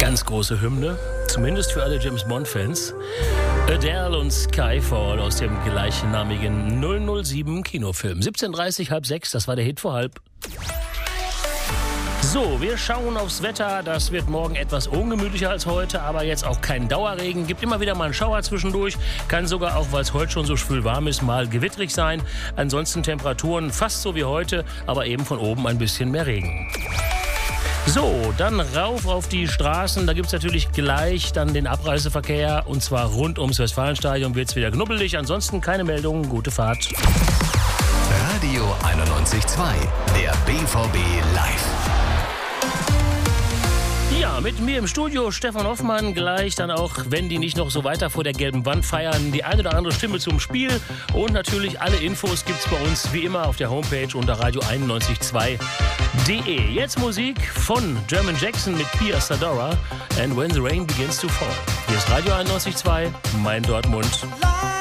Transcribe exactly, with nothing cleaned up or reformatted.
Ganz große Hymne, zumindest für alle James-Bond-Fans. Adele und Skyfall aus dem gleichnamigen null null sieben Kinofilm. siebzehn Uhr dreißig, halb sechs, das war der Hit vor halb. So, wir schauen aufs Wetter. Das wird morgen etwas ungemütlicher als heute, aber jetzt auch kein Dauerregen. Gibt immer wieder mal einen Schauer zwischendurch. Kann sogar auch, weil es heute schon so schwül warm ist, mal gewittrig sein. Ansonsten Temperaturen fast so wie heute, aber eben von oben ein bisschen mehr Regen. So, dann rauf auf die Straßen. Da gibt es natürlich gleich dann den Abreiseverkehr. Und zwar rund ums Westfalenstadion wird es wieder knubbelig. Ansonsten keine Meldungen. Gute Fahrt. Radio einundneunzig Komma zwei, der B V B live. Ja, mit mir im Studio Stefan Hoffmann, gleich dann auch, wenn die nicht noch so weiter vor der gelben Wand feiern, die eine oder andere Stimme zum Spiel und natürlich alle Infos gibt's bei uns wie immer auf der Homepage unter radio einundneunzig Komma zwei punkt de. Jetzt Musik von German Jackson mit Pia Sadora and When the Rain Begins to Fall. Hier ist Radio einundneunzig Komma zwei, mein Dortmund.